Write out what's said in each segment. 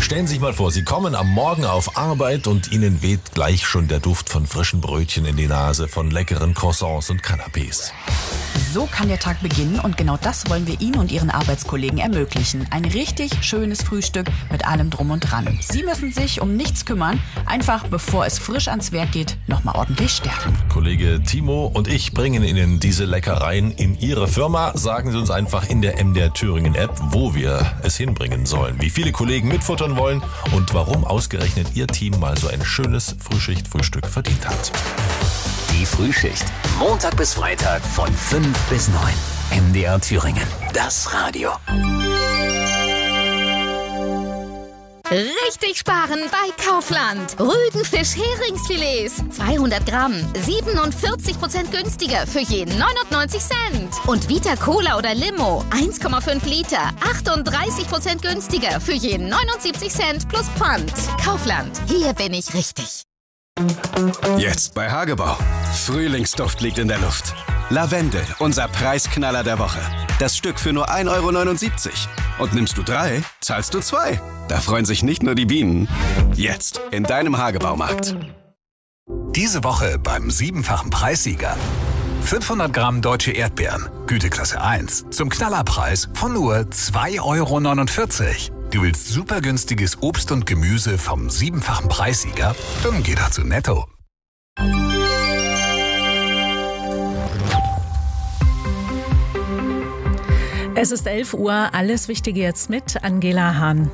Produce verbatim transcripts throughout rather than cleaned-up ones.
Stellen Sie sich mal vor, Sie kommen am Morgen auf Arbeit und Ihnen weht gleich schon der Duft von frischen Brötchen in die Nase, von leckeren Croissants und Canapés. So kann der Tag beginnen und genau das wollen wir Ihnen und Ihren Arbeitskollegen ermöglichen. Ein richtig schönes Frühstück mit allem Drum und Dran. Sie müssen sich um nichts kümmern, einfach bevor es frisch ans Werk geht, nochmal ordentlich stärken. Kollege Timo und ich bringen Ihnen diese Leckereien in Ihre Firma. Sagen Sie uns einfach in der M D R Thüringen App, wo wir es hinbringen sollen, wie viele Kollegen mitfuttern wollen und warum ausgerechnet Ihr Team mal so ein schönes Frühschicht-Frühstück verdient hat. Die Frühschicht. Montag bis Freitag von fünf bis neun. M D R Thüringen. Das Radio. Richtig sparen bei Kaufland. Rügenfisch Heringsfilets. zweihundert Gramm. siebenundvierzig Prozent günstiger für jeden neunundneunzig Cent. Und Vita Cola oder Limo. eins Komma fünf Liter. achtunddreißig Prozent günstiger für jeden neunundsiebzig Cent plus Pfand. Kaufland. Hier bin ich richtig. Jetzt bei Hagebau. Frühlingsduft liegt in der Luft. Lavendel, unser Preisknaller der Woche. Das Stück für nur ein Euro neunundsiebzig. Und nimmst du drei, zahlst du zwei. Da freuen sich nicht nur die Bienen. Jetzt in deinem Hagebaumarkt. Diese Woche beim siebenfachen Preissieger. fünfhundert Gramm deutsche Erdbeeren, Güteklasse eins, zum Knallerpreis von nur zwei Euro neunundvierzig. Du willst super günstiges Obst und Gemüse vom siebenfachen Preissieger? Dann geh doch zu Netto. Es ist elf Uhr, alles Wichtige jetzt mit Angela Hahn.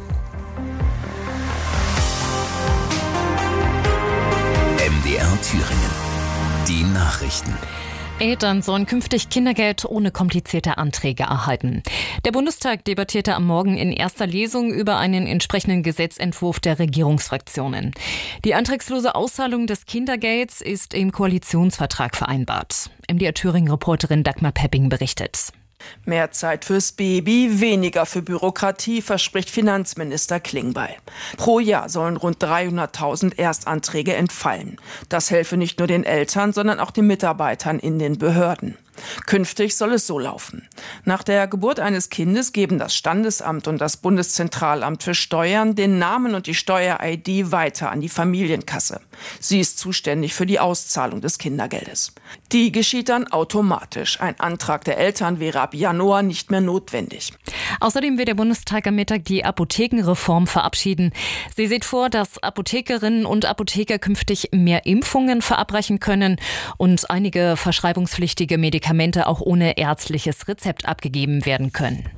M D R Thüringen. Die Nachrichten. Eltern sollen künftig Kindergeld ohne komplizierte Anträge erhalten. Der Bundestag debattierte am Morgen in erster Lesung über einen entsprechenden Gesetzentwurf der Regierungsfraktionen. Die antragslose Auszahlung des Kindergelds ist im Koalitionsvertrag vereinbart. M D R Thüringen-Reporterin Dagmar Pepping berichtet. Mehr Zeit fürs Baby, weniger für Bürokratie, verspricht Finanzminister Klingbeil. Pro Jahr sollen rund dreihunderttausend Erstanträge entfallen. Das helfe nicht nur den Eltern, sondern auch den Mitarbeitern in den Behörden. Künftig soll es so laufen. Nach der Geburt eines Kindes geben das Standesamt und das Bundeszentralamt für Steuern den Namen und die Steuer-I D weiter an die Familienkasse. Sie ist zuständig für die Auszahlung des Kindergeldes. Die geschieht dann automatisch. Ein Antrag der Eltern wäre ab Januar nicht mehr notwendig. Außerdem wird der Bundestag am Mittag die Apothekenreform verabschieden. Sie sieht vor, dass Apothekerinnen und Apotheker künftig mehr Impfungen verabreichen können und einige verschreibungspflichtige Medikamente auch ohne ärztliches Rezept abgegeben werden können.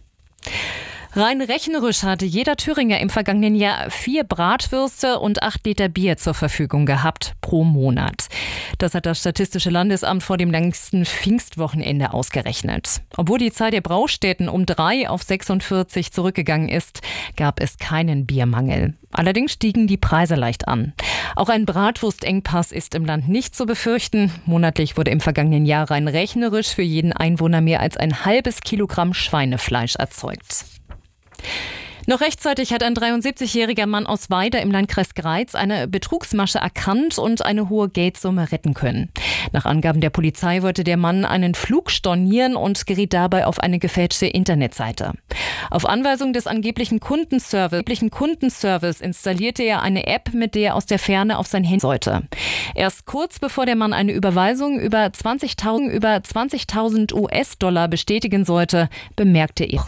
Rein rechnerisch hatte jeder Thüringer im vergangenen Jahr vier Bratwürste und acht Liter Bier zur Verfügung gehabt pro Monat. Das hat das Statistische Landesamt vor dem längsten Pfingstwochenende ausgerechnet. Obwohl die Zahl der Braustätten um drei auf sechsundvierzig zurückgegangen ist, gab es keinen Biermangel. Allerdings stiegen die Preise leicht an. Auch ein Bratwurstengpass ist im Land nicht zu befürchten. Monatlich wurde im vergangenen Jahr rein rechnerisch für jeden Einwohner mehr als ein halbes Kilogramm Schweinefleisch erzeugt. Noch rechtzeitig hat ein dreiundsiebzigjähriger Mann aus Weida im Landkreis Greiz eine Betrugsmasche erkannt und eine hohe Geldsumme retten können. Nach Angaben der Polizei wollte der Mann einen Flug stornieren und geriet dabei auf eine gefälschte Internetseite. Auf Anweisung des angeblichen Kundenservice, angeblichen Kundenservice installierte er eine App, mit der er aus der Ferne auf sein Handy sollte. Erst kurz bevor der Mann eine Überweisung über zwanzigtausend über zwanzigtausend U S-Dollar bestätigen sollte, bemerkte er.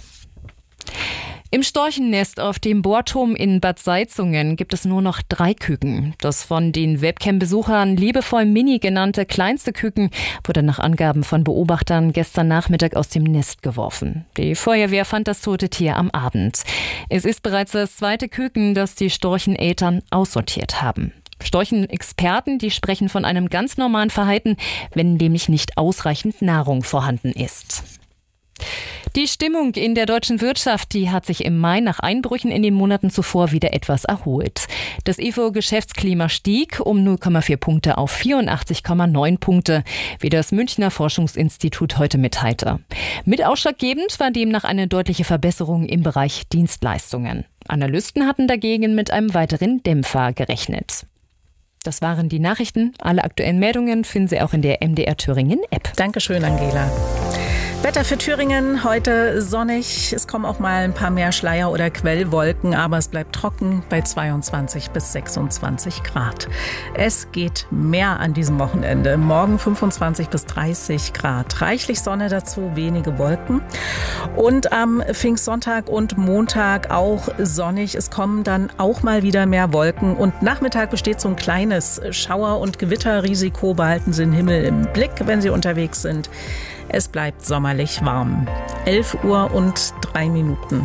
Im Storchennest auf dem Bohrturm in Bad Salzungen gibt es nur noch drei Küken. Das von den Webcam-Besuchern liebevoll Mini genannte kleinste Küken wurde nach Angaben von Beobachtern gestern Nachmittag aus dem Nest geworfen. Die Feuerwehr fand das tote Tier am Abend. Es ist bereits das zweite Küken, das die Storcheneltern aussortiert haben. Storchenexperten, die sprechen von einem ganz normalen Verhalten, wenn nämlich nicht ausreichend Nahrung vorhanden ist. Die Stimmung in der deutschen Wirtschaft, die hat sich im Mai nach Einbrüchen in den Monaten zuvor wieder etwas erholt. Das I F O-Geschäftsklima stieg um null Komma vier Punkte auf vierundachtzig Komma neun Punkte, wie das Münchner Forschungsinstitut heute mitteilte. Mit ausschlaggebend war demnach eine deutliche Verbesserung im Bereich Dienstleistungen. Analysten hatten dagegen mit einem weiteren Dämpfer gerechnet. Das waren die Nachrichten. Alle aktuellen Meldungen finden Sie auch in der M D R Thüringen App. Dankeschön, Angela. Wetter für Thüringen heute sonnig. Es kommen auch mal ein paar mehr Schleier- oder Quellwolken, aber es bleibt trocken bei zweiundzwanzig bis sechsundzwanzig Grad. Es geht mehr an diesem Wochenende. Morgen fünfundzwanzig bis dreißig Grad. Reichlich Sonne dazu, wenige Wolken. Und am Pfingstsonntag und Montag auch sonnig. Es kommen dann auch mal wieder mehr Wolken. Und Nachmittag besteht so ein kleines Schauer- und Gewitterrisiko. Behalten Sie den Himmel im Blick, wenn Sie unterwegs sind. Es bleibt sommerlich warm. elf Uhr und drei Minuten.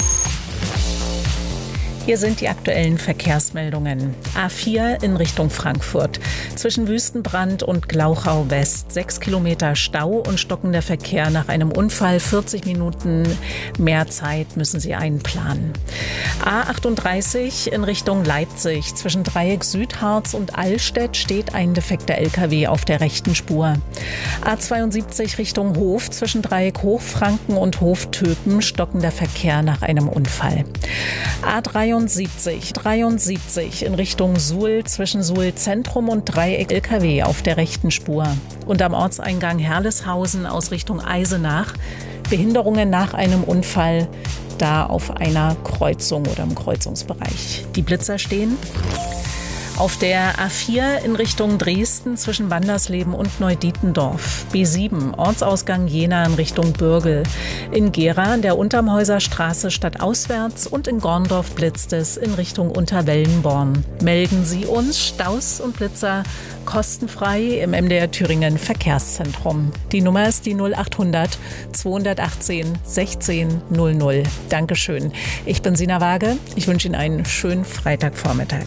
Hier sind die aktuellen Verkehrsmeldungen. A vier in Richtung Frankfurt. Zwischen Wüstenbrand und Glauchau West. Sechs Kilometer Stau und stockender Verkehr nach einem Unfall. vierzig Minuten mehr Zeit müssen Sie einplanen. A achtunddreißig in Richtung Leipzig. Zwischen Dreieck Südharz und Allstedt steht ein defekter L K W auf der rechten Spur. A zweiundsiebzig Richtung Hof. Zwischen Dreieck Hochfranken und Hof Töpen stockender Verkehr nach einem Unfall. A dreiundsiebzig, dreiundsiebzig in Richtung Suhl, zwischen Suhl Zentrum und Dreieck L K W auf der rechten Spur. Und am Ortseingang Herleshausen aus Richtung Eisenach Behinderungen nach einem Unfall, da auf einer Kreuzung oder im Kreuzungsbereich. Die Blitzer stehen. Auf der A vier in Richtung Dresden zwischen Wandersleben und Neudietendorf. B sieben, Ortsausgang Jena in Richtung Bürgel. In Gera an der Untermhäuser Straße stadtauswärts und in Gorndorf blitzt es in Richtung Unterwellenborn. Melden Sie uns Staus und Blitzer kostenfrei im M D R Thüringen Verkehrszentrum. Die Nummer ist die null achthundert zweihundertachtzehn sechzehn null null. Dankeschön. Ich bin Sina Waage. Ich wünsche Ihnen einen schönen Freitagvormittag.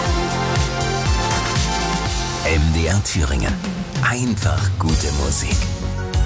M D R Thüringen. Einfach gute Musik.